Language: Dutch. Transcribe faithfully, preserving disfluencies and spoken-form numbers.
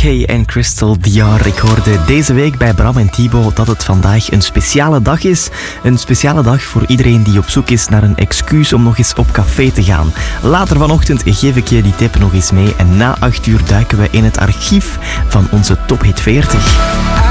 K en Crystal Dior. Ik hoorde deze week bij Bram en Thibaut dat het vandaag een speciale dag is. Een speciale dag voor iedereen die op zoek is naar een excuus om nog eens op café te gaan. Later vanochtend geef ik je die tip nog eens mee. En na acht uur duiken we in het archief van onze Top Hit veertig.